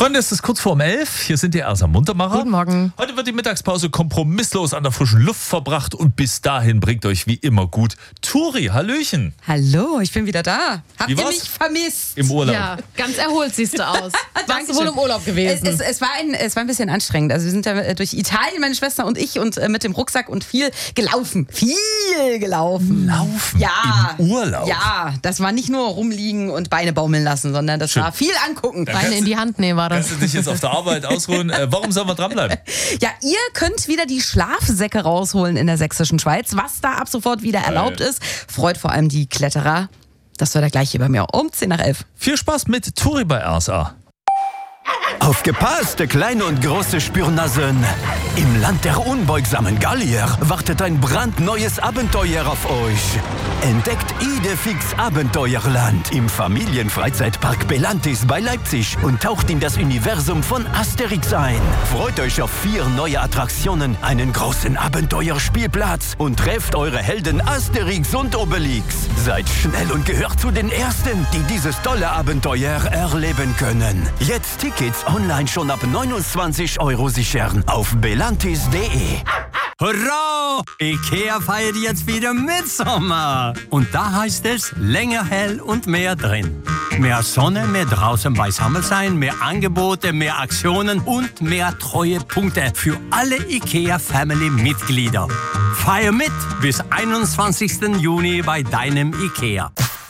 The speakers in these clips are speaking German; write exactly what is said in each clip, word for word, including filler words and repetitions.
Freunde, es ist kurz vor um elf. Hier sind die Ersa Muntermacher. Guten Morgen. Heute wird die Mittagspause kompromisslos an der frischen Luft verbracht und bis dahin bringt euch wie immer gut Turi. Hallöchen. Hallo, ich bin wieder da. Habt Wie ihr war's? mich vermisst? Im Urlaub. Ja, ganz erholt siehst du aus. Warst du Dankeschön. wohl im Urlaub gewesen? Es, es, es, war ein, es war ein bisschen anstrengend. Also wir sind ja durch Italien, meine Schwester und ich, und äh, mit dem Rucksack und viel gelaufen. Viel gelaufen. Laufen Ja. im Urlaub. Ja, das war nicht nur rumliegen und Beine baumeln lassen, sondern das Schön. war viel angucken. Beine in die Hand nehmen war das. Kannst du dich jetzt auf der Arbeit ausruhen? Äh, warum sollen wir dranbleiben? Ja, ihr könnt wieder die Schlafsäcke rausholen in der sächsischen Schweiz, was da ab sofort wieder erlaubt ist. Freut vor allem die Kletterer. Das war der gleiche bei mir um zehn nach elf. Viel Spaß mit Turi bei Ersa. Aufgepasst, kleine und große Spürnasen! Im Land der unbeugsamen Gallier wartet ein brandneues Abenteuer auf euch. Entdeckt Idefix Abenteuerland im Familienfreizeitpark Belantis bei Leipzig und taucht in das Universum von Asterix ein. Freut euch auf vier neue Attraktionen, einen großen Abenteuerspielplatz und trefft eure Helden Asterix und Obelix. Seid schnell und gehört zu den Ersten, die dieses tolle Abenteuer erleben können. Jetzt Tickets online schon ab neunundzwanzig Euro sichern auf belantis punkt de. Hurra! Ikea feiert jetzt wieder Mitsommer. Und da heißt es länger hell und mehr drin. Mehr Sonne, mehr draußen beisammen sein, mehr Angebote, mehr Aktionen und mehr Treuepunkte für alle Ikea-Family-Mitglieder. Feier mit bis einundzwanzigsten Juni bei deinem Ikea.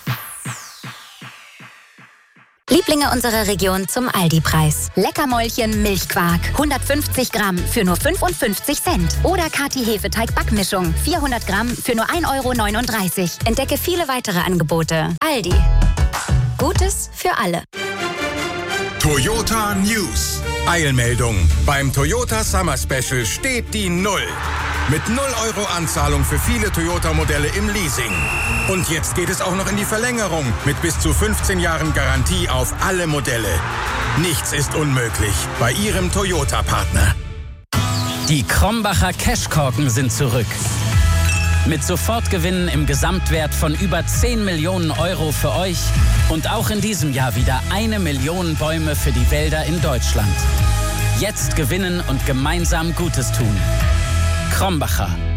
Lieblinge unserer Region zum Aldi-Preis. Leckermäulchen Milchquark. hundertfünfzig Gramm für nur fünfundfünfzig Cent. Oder Kati Hefeteig-Backmischung. vierhundert Gramm für nur ein Euro neununddreißig. Entdecke viele weitere Angebote. Aldi. Gutes für alle. Toyota News. Eilmeldung. Beim Toyota Summer Special steht die Null. Mit null Euro Anzahlung für viele Toyota-Modelle im Leasing. Und jetzt geht es auch noch in die Verlängerung mit bis zu fünfzehn Jahren Garantie auf alle Modelle. Nichts ist unmöglich bei Ihrem Toyota-Partner. Die Krombacher Cashkorken sind zurück. Mit Sofortgewinnen im Gesamtwert von über zehn Millionen Euro für euch und auch in diesem Jahr wieder eine Million Bäume für die Wälder in Deutschland. Jetzt gewinnen und gemeinsam Gutes tun. Krombacher.